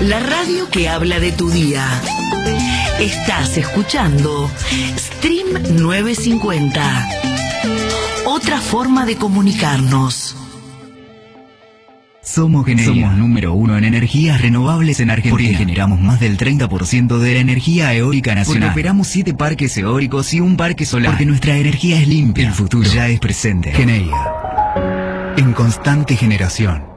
La radio que habla de tu día. Estás escuchando Stream 950. Otra forma de comunicarnos. Somos Geneia. Somos número 1 en energías renovables en Argentina. Porque generamos más del 30% de la energía eólica nacional. Porque operamos 7 parques eólicos y un parque solar. Porque nuestra energía es limpia. El futuro ya es presente. Geneia. En constante generación.